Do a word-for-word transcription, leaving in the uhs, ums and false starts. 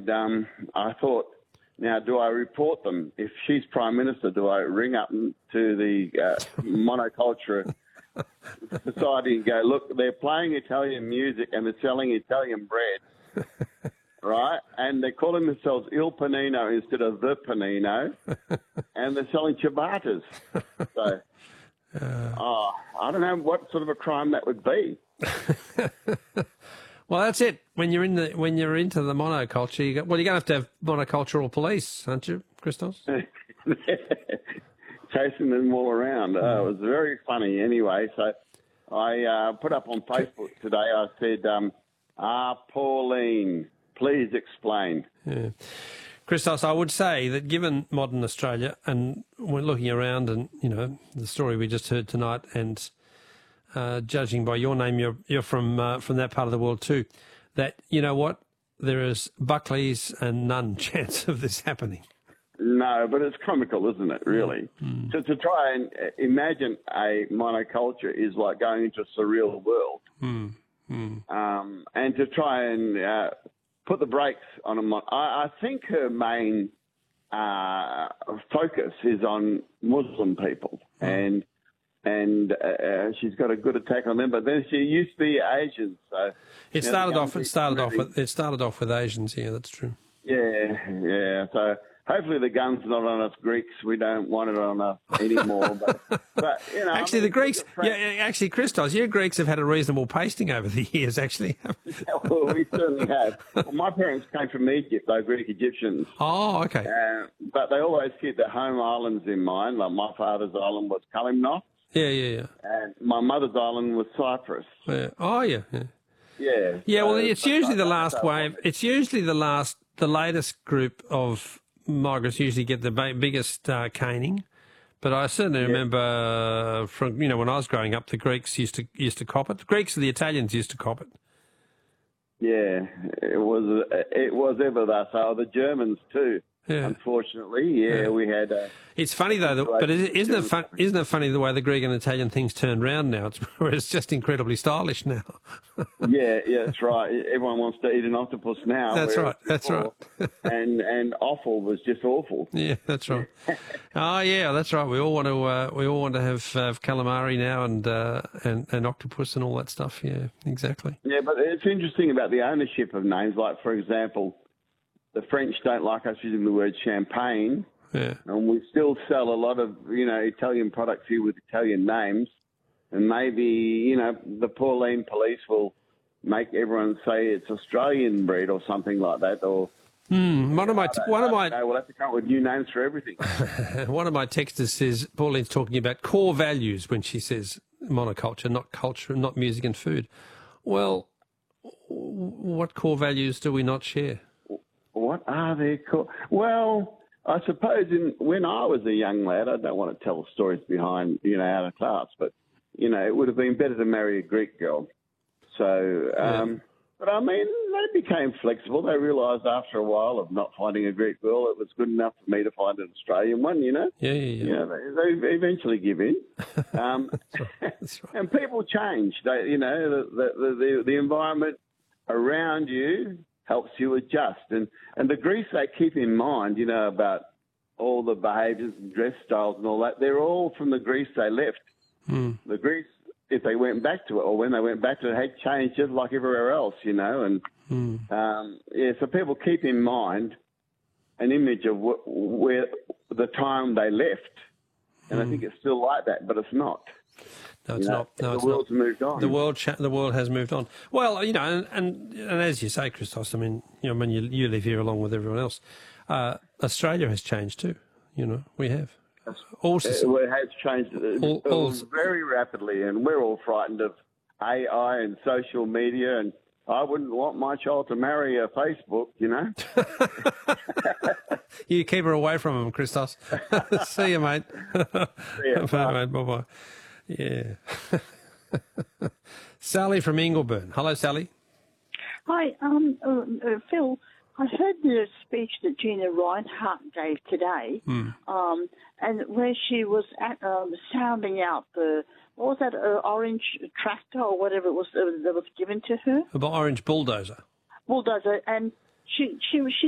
and um, I thought, now, do I report them? If she's Prime Minister, do I ring up to the uh, Monoculture Society and go, look, they're playing Italian music and they're selling Italian bread, right? And they're calling themselves Il Panino instead of The Panino, and they're selling ciabattas. So, uh, oh, I don't know what sort of a crime that would be. Well, that's it. When you're in the when you're into the monoculture, you got, well, you're going to have to have monocultural police, aren't you, Christos? Chasing them all around. Uh, it was very funny. Anyway, so I uh, put up on Facebook today. I said, um, "Ah, Pauline, please explain." Yeah. Christos, I would say that given modern Australia, and we're looking around, and you know the story we just heard tonight, and Uh, judging by your name, you're you're from uh, from that part of the world too. That you know what, there is Buckley's and none chance of this happening. No, but it's comical, isn't it? Really, mm. to to try and imagine a monoculture is like going into a surreal world, mm. Mm. Um, and to try and uh, put the brakes on a mon- I, I think her main uh, focus is on Muslim people, mm. and. And uh, she's got a good attack on them, but then she used to be Asian. So it started off. It started off with. It started off with Asians. Yeah, that's true. Yeah, yeah. So hopefully the gun's not on us Greeks. We don't want it on us anymore. but, but you know, actually, I mean, the Greeks. Yeah, actually, Christos, you Greeks have had a reasonable pasting over the years. Actually, yeah, well, we certainly have. Well, my parents came from Egypt, though Greek Egyptians. Oh, okay. Uh, but they always keep their home islands in mind. Like my father's island was Kalimnos. Yeah, yeah, yeah. And my mother's island was Cyprus. Yeah. Oh, yeah, yeah. Yeah. Yeah, well, it's usually the last wave. It's usually the last, the latest group of migrants usually get the biggest uh, caning. But I certainly yeah. remember uh, from, you know, when I was growing up, the Greeks used to used to cop it. The Greeks and the Italians used to cop it. Yeah, it was it was ever that. So the Germans too. Yeah. Unfortunately, yeah, yeah, we had. Uh, it's funny though, that, but isn't it fun, Isn't it funny the way the Greek and Italian things turn round now? It's it's just incredibly stylish now. yeah, yeah, that's right. Everyone wants to eat an octopus now. That's right. That's before, right. and and offal was just awful. Yeah, that's right. Oh yeah, that's right. We all want to uh, we all want to have uh, calamari now and uh, and and octopus and all that stuff. Yeah, exactly. Yeah, but it's interesting about the ownership of names. Like for example, the French don't like us using the word champagne, yeah. and we still sell a lot of, you know, Italian products here with Italian names. And maybe, you know, the Pauline police will make everyone say it's Australian breed or something like that. Or mm, one of my t- one of my know, we'll have to come up with new names for everything. One of my texters says Pauline's talking about core values when she says monoculture, not culture, not music and food. Well, what core values do we not share? What are they called? Well, I suppose in, when I was a young lad, I don't want to tell stories behind, you know, out of class, but, you know, it would have been better to marry a Greek girl. So, um, yeah. But I mean, they became flexible. They realised after a while of not finding a Greek girl, it was good enough for me to find an Australian one, you know? Yeah, yeah, yeah. You know, they, they eventually give in. Um, That's right. That's right. And people change. They, you know, the, the, the, the environment around you helps you adjust. And, and the Greece they keep in mind, you know, about all the behaviours and dress styles and all that, they're all from the Greece they left. Mm. The Greece, if they went back to it or when they went back to it, had changed just like everywhere else, you know. And, mm. um, yeah, so people keep in mind an image of wh- where the time they left. And mm. I think it's still like that, but it's not. No, it's you know, not. No, the it's world's not. moved on. The world, cha- the world has moved on. Well, you know, and, and and as you say, Christos, I mean, you know, when you you live here along with everyone else, uh, Australia has changed too. You know, we have. Also, it has changed all, all, very rapidly, and we're all frightened of A I and social media. And I wouldn't want my child to marry a Facebook, you know. You keep her away from him, Christos. See you, mate. See you. Bye, mate. Bye, bye. Yeah. Sally from Ingleburn. Hello, Sally. Hi, um, uh, uh, Phil. I heard the speech that Gina Reinhart gave today, mm. um, and where she was at, um, sounding out the, what was that, uh, orange tractor or whatever it was uh, that was given to her? The orange bulldozer. Bulldozer, and she she she